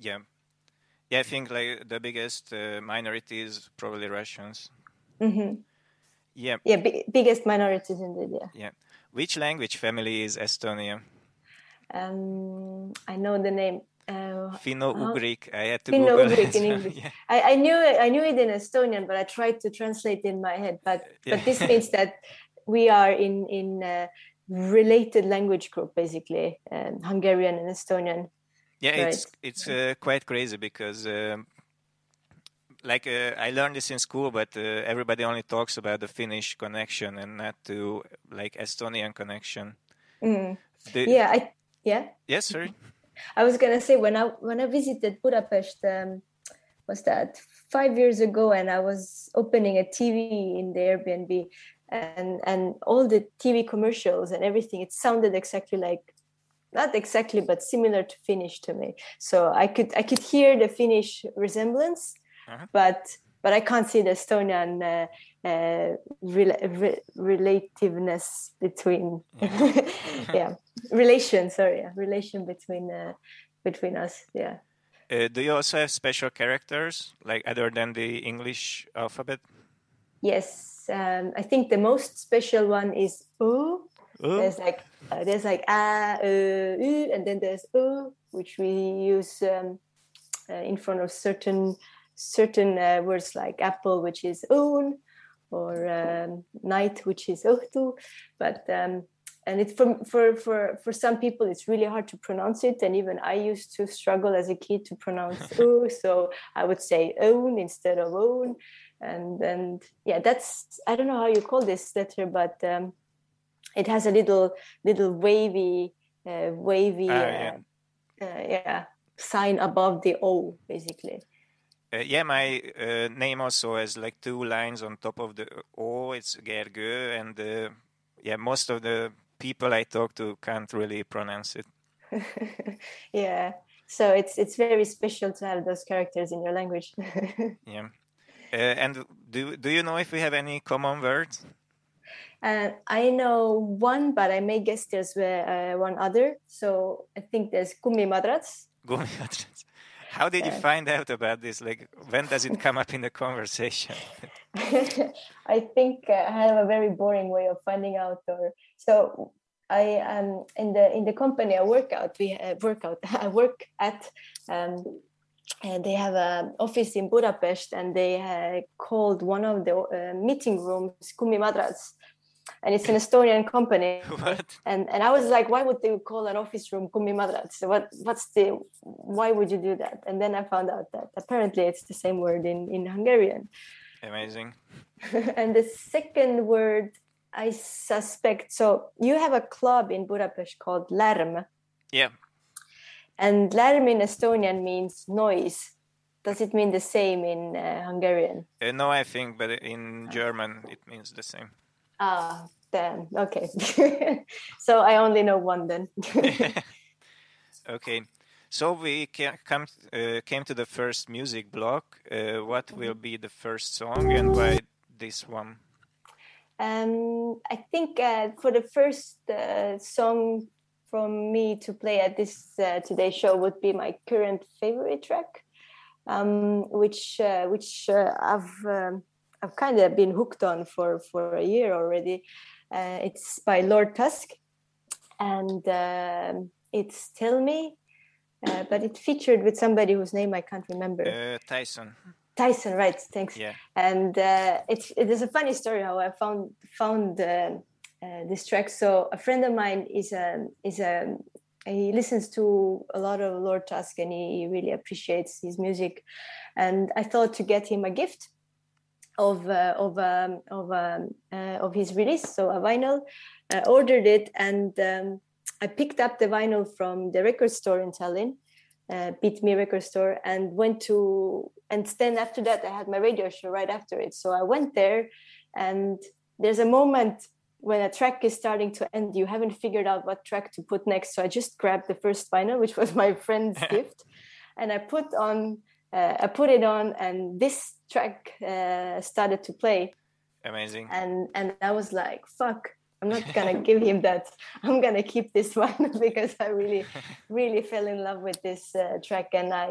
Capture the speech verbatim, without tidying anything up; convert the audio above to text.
Yeah, yeah. I think like the biggest uh, minority is probably Russians. Mm-hmm. Yeah, Yeah, big, biggest minorities indeed. Yeah. yeah. Which language family is Estonia? Um, I know the name. Uh, uh, Finno-Ugric. I had to Google Finno-Ugric as in well. English. Yeah, I, I knew it, I knew it in Estonian, but I tried to translate in my head. But yeah. but this means that we are in in a related language group, basically, um, Hungarian and Estonian. Yeah, Right. it's it's uh, quite crazy because um, like uh, I learned this in school, but uh, everybody only talks about the Finnish connection and not to like Estonian connection. Mm. The, Yeah. I yeah. yes, sorry. I was gonna say when I when I visited Budapest, um, was that five years ago, and I was opening a T V in the Airbnb, and and all the T V commercials and everything, it sounded exactly like, not exactly, but similar to Finnish to me. So I could I could hear the Finnish resemblance, Uh-huh. but but I can't see the Estonian uh, uh, rela- re- relativeness between, Yeah. yeah, relation. Sorry, yeah, relation between uh, between us. Yeah. Uh, do you also have special characters like other than the English alphabet? Yes, um, I think the most special one is U. Oh, There's like uh, there's like a, uh, U, and then there's U, which we use um, uh, in front of certain certain uh, words like apple, which is un, or um, night, which is ohtu. But um, and it's for for for for some people it's really hard to pronounce it, and even I used to struggle as a kid to pronounce u, so I would say own instead of own. And and yeah, that's, I don't know how you call this letter, but um, it has a little little wavy uh, wavy ah, uh, yeah. uh, yeah, sign above the O, basically. Uh, yeah, my uh, name also has like two lines on top of the O. It's Gergő, and uh, yeah, most of the people I talk to can't really pronounce it. Yeah, so it's it's very special to have those characters in your language. Yeah. Uh, and do do you know if we have any common words? And I know one, but I may guess there's uh, one other. So I think there's kummimadrats. Gummimadrats. How did you Yeah. find out about this? Like, when does it come up in the conversation? I think uh, I have a very boring way of finding out. Or so I um in the in the company I work out. We uh, work out. I work at. Um, and they have an office in Budapest, and they uh, called one of the uh, meeting rooms Kummimadrats, and it's an Estonian company. What? And and I was like, why would they call an office room Kummimadrats? So what what's the why would you do that? And then I found out that apparently it's the same word in in Hungarian. Amazing. And the second word, I suspect, so you have a club in Budapest called Lärm. Yeah. And lärm in Estonian means noise. Does it mean the same in uh, Hungarian? Uh, no, I think, but in German it means the same. Ah, damn. Okay. So I only know one then. Okay. So we ca- come, uh, came to the first music block. Uh, what will be the first song, and why this one? Um, I think uh, for the first uh, song from me to play at this uh, today's show would be my current favorite track, um, which uh, which uh, I've um, I've kind of been hooked on for for a year already. Uh, it's by Lord Tusk, and uh, it's "Tell Me," uh, but it featured with somebody whose name I can't remember. Uh, Tyson. Tyson, right? Thanks. Yeah. And uh, it's it is a funny story how I found found uh, uh, this track. So a friend of mine is a is a he listens to a lot of Lord Tusk, and he really appreciates his music. And I thought to get him a gift of uh, of um, of um, uh, of his release, so a vinyl. I ordered it, and um, I picked up the vinyl from the record store in Tallinn, uh, Beat Me record store, and went to. And then after that, I had my radio show right after it. So I went there, and there's a moment when a track is starting to end, you haven't figured out what track to put next. So I just grabbed the first vinyl, which was my friend's gift, and I put on, uh, I put it on, and this track uh, started to play. Amazing. And and I was like, fuck, I'm not gonna give him that. I'm gonna keep this one because I really, really fell in love with this uh, track, and I